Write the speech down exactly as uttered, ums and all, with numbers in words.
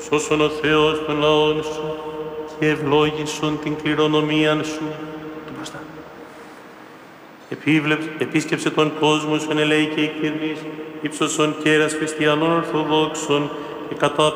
Σώσον ο Θεός των λαών σου και ευλόγησον την κληρονομίαν σου. Του μπροστά. Επίβλεψε, επίσκεψε τον κόσμο σου εν ελέη και εκκυρνής, ύψωσον κέρας χριστιανών Ορθοδόξων και κατά